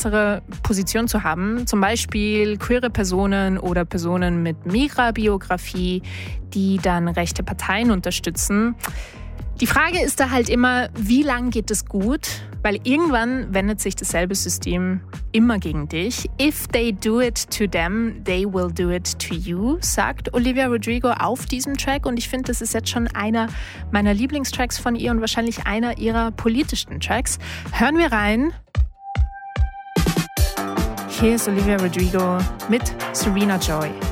bessere Position zu haben. Zum Beispiel queere Personen oder Personen mit Migra-Biografie, die dann rechte Parteien unterstützen. Die Frage ist da halt immer, wie lang geht es gut? Weil irgendwann wendet sich dasselbe System immer gegen dich. If they do it to them, they will do it to you, sagt Olivia Rodrigo auf diesem Track. Und ich finde, das ist jetzt schon einer meiner Lieblingstracks von ihr und wahrscheinlich einer ihrer politischsten Tracks. Hören wir rein. Hier ist Olivia Rodrigo mit Serena Joy.